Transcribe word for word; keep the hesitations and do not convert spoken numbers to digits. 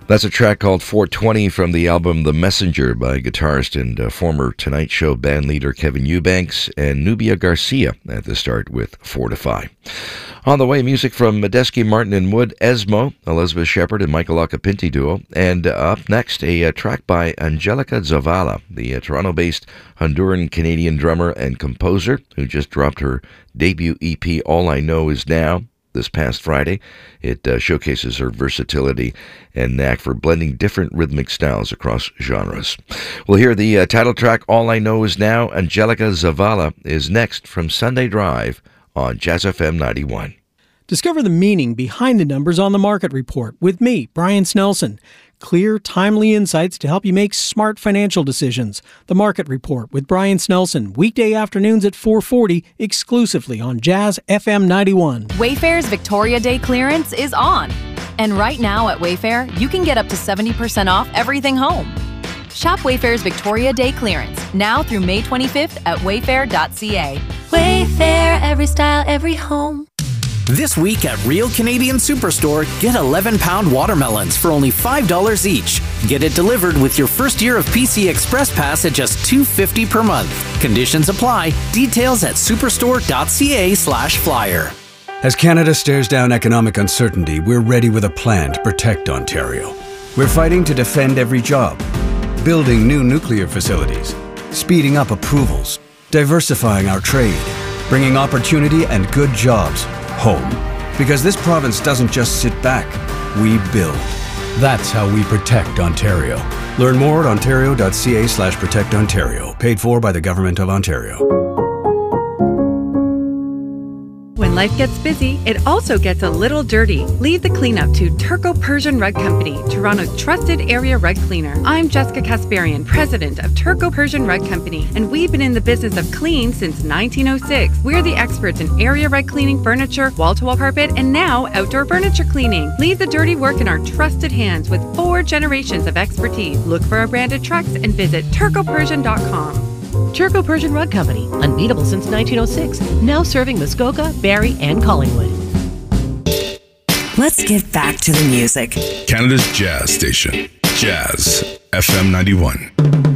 That's a track called four twenty from the album The Messenger by guitarist and uh, former Tonight Show band leader Kevin Eubanks and Nubia Garcia at the start with Fortify. On the way, music from Medeski, Martin and Wood, Esmo, Elizabeth Shepard and Michael Acapinti duo. And uh, up next, a, a track by Angelica Zavala, the uh, Toronto-based Honduran-Canadian drummer and composer who just dropped her debut E P, All I Know Is Now, this past Friday. It uh, showcases her versatility and knack for blending different rhythmic styles across genres. We'll hear the uh, title track, All I Know Is Now. Angelica Zavala is next from Sunday Drive on Jazz F M ninety-one. Discover the meaning behind the numbers on the Market Report with me, Brian Snelson. Clear, timely insights to help you make smart financial decisions. The Market Report with Brian Snelson, weekday afternoons at four forty, exclusively on Jazz F M ninety-one. Wayfair's Victoria Day clearance is on. And right now at Wayfair, you can get up to seventy percent off everything home. Shop Wayfair's Victoria Day clearance now through May twenty-fifth at wayfair dot c a. Wayfair, every style, every home. This week at Real Canadian Superstore, get eleven pound watermelons for only five dollars each. Get it delivered with your first year of P C Express Pass at just two dollars and fifty cents per month. Conditions apply. Details at superstore dot c a slash flyer. As Canada stares down economic uncertainty, we're ready with a plan to protect Ontario. We're fighting to defend every job, building new nuclear facilities, speeding up approvals, diversifying our trade, bringing opportunity and good jobs home. Because this province doesn't just sit back, we build. That's how we protect Ontario. Learn more at ontario dot c a slash protect ontario. Paid for by the Government of Ontario. When life gets busy, it also gets a little dirty. Leave the cleanup to Turco Persian Rug Company, Toronto's trusted area rug cleaner. I'm Jessica Kasparian, president of Turco Persian Rug Company, and we've been in the business of clean since nineteen oh six. We're the experts in area rug cleaning, furniture, wall-to-wall carpet, and now outdoor furniture cleaning. Leave the dirty work in our trusted hands with four generations of expertise. Look for our branded trucks and visit turco persian dot com. Turco Persian Rug Company, unbeatable since nineteen oh six, now serving Muskoka, Barrie, and Collingwood. Let's get back to the music. Canada's Jazz Station, Jazz F M ninety-one.